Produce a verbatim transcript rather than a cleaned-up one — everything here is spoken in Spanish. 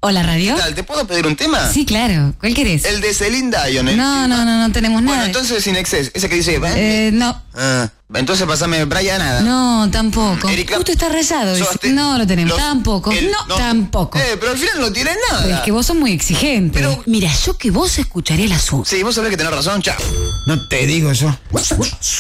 Hola, Radio. ¿Qué tal? ¿Te puedo pedir un tema? Sí, claro. ¿Cuál querés? El de Celine Dion. ¿eh? No, no, no, no tenemos nada. Bueno, entonces Sin Excess, ese que dice... Eh, no. Ah, entonces pasame Brian nada. No, tampoco. Erika, Justo está rayado. Sobaste- No lo tenemos. los- Tampoco. el- no, tampoco. Eh, pero al final no tiene nada. Pero es que vos sos muy exigente. Pero- Mira, yo que vos escucharía la suya. Sí, vos sabés que tenés razón, chao. No te digo yo.